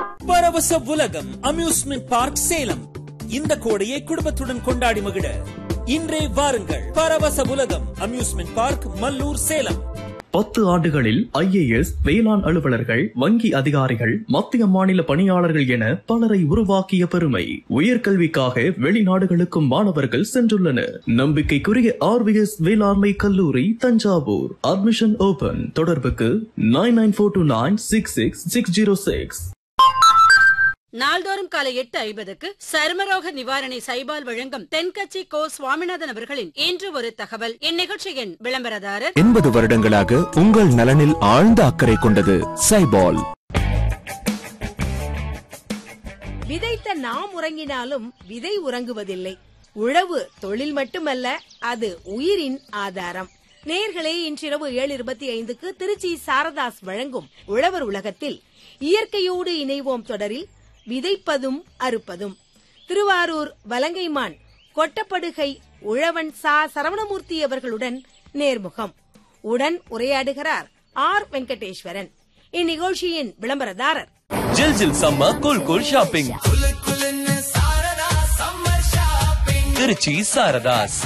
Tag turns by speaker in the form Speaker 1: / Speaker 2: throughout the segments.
Speaker 1: பரவச உலகம் amusement park Salem. இந்த கோடையை குடும்பத்துடன் கொண்டாடி மகிழ இன்றே வாருங்கள். பரவச உலகம் அம்யூஸ்மெண்ட் பார்க், மல்லூர், சேலம்.
Speaker 2: 10 ஆண்டுகளில் IAS, வேளாண் அலுவலர்கள், வங்கி அதிகாரிகள், மத்திய மாநில பணியாளர்கள் என பலரை உருவாக்கிய பெருமை. உயர்கல்விக்காக வெளிநாடுகளுக்கும் மாணவர்கள் சென்றுள்ளனர். நம்பிக்கைக்குரிய RVS வேளாண்மை கல்லூரி, தஞ்சாவூர். Admission open. தொடர்புக்கு 9942966606.
Speaker 3: நாள்தோறும் காலை 8:50க்கு சருமரோக நிவாரணி சைபால் வழங்கும் தென்கட்சி கோ சுவாமிநாதன் அவர்களின் இன்று ஒரு தகவல். இந்நிகழ்ச்சியின் விளம்பரதாரர்
Speaker 4: 80 வருடங்களாக உங்கள் நலனில் ஆழ்ந்த அக்கறை கொண்டது சைபால்.
Speaker 5: விதைத்த நாம் உறங்கினாலும் விதை உறங்குவதில்லை. உழவு தொழில் மட்டுமல்ல, அது உயிரின் ஆதாரம். நேயர்களே, இன்றிரவு 7:25க்கு திருச்சி சாரதாஸ் வழங்கும் உழவர் உலகத்தில் இயற்கையோடு இணைவோம் தொடரில் விதைப்பதும் அறுப்பதும், திருவாரூர் வலங்கைமான் கொட்டப்படுகை உழவன் சா சரவணமூர்த்தி அவர்களுடன் நேர்முகம். உடன் உரையாடுகிறார் ஆர் வெங்கடேஸ்வரன். இந்நிகழ்ச்சியின் விளம்பரதாரர்
Speaker 6: ஜில் ஜில் summer cool cool shopping, Trichy Saradhas.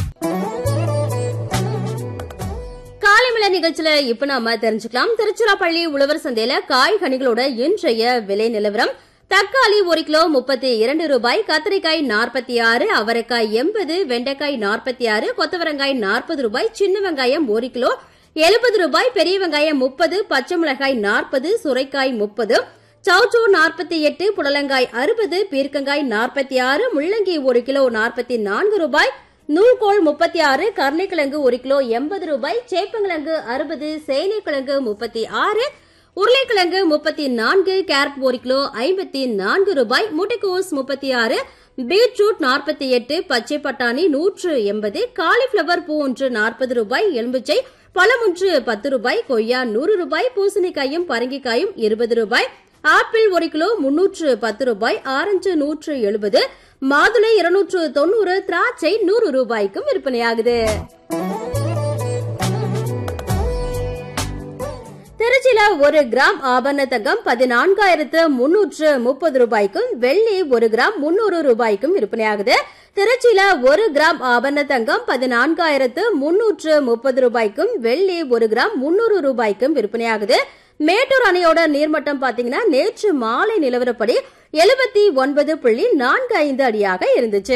Speaker 7: காலைமலை நிகழ்ச்சியில இப்ப நாம தெரிஞ்சுக்கலாம். திருச்சிராப்பள்ளி உழவர் சந்தையில காய்கனிகளோட இன்றைய விலை நிலவரம். தக்காளி 1 கிலோ 32 ரூபாய், கத்திரிக்காய் 46, அவரைக்காய் 80, வெண்டைக்காய் 46, கொத்தவரங்காய் 40 ரூபாய், சின்ன வெங்காயம் 1 கிலோ 70 ரூபாய், பெரிய வெங்காயம் 30, பச்சை மிளகாய் 40, சுரைக்காய் 30, சௌச்சோ 48, புடலங்காய் 60, பீர்க்கங்காய் 46, முள்ளங்கி 1 கிலோ 44 ரூபாய், நூல்கோல் 36, கருணைக்கிழங்கு 1 கிலோ 80 ரூபாய், சேப்பங்கிழங்கு 60, சேனைக்கிழங்கு 36, உருளைக்கிழங்கு 34, கேரட் 1 கிலோ 54 ரூபாய், முட்டைக்கோஸ் 36, பீட்ரூட் 48, பச்சை பட்டாணி 180, காலிஃபிளவர் பூ ஒன்று 40 ரூபாய், எலும்பிச்சை பழம் ஒன்று 10 ரூபாய், கொய்யா 100 ரூபாய், பூசணிக்காயும் பரங்கிக்காயும் 20 ரூபாய், ஆப்பிள் 1 கிலோ 310 ரூபாய், ஆரஞ்சு 170, மாதுளை 290, திராட்சை 100 ரூபாய்க்கும் விற்பனையாகுது. திருச்சியில 1 கிராம் ஆபரண தங்கம் 14,330 ரூபாய்க்கும், வெள்ளி 1 கிராம் 300 ரூபாய்க்கும் விற்பனையாகுது. திருச்சியில 1 கிராம் ஆபரண தங்கம் 14,330 ரூபாய்க்கும், வெள்ளி 1 கிராம் 300 ரூபாய்க்கும் விற்பனையாகுது. மேட்டூர் அணையோட நீர்மட்டம் பாத்தீங்கன்னா நேற்று மாலை நிலவரப்படி 79.45 அடியாக இருந்துச்சு.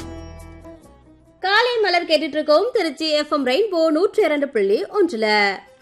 Speaker 7: காலை மலர் கேட்டுட்டு இருக்கோம் திருச்சி FM ரெயின்போ 102.1.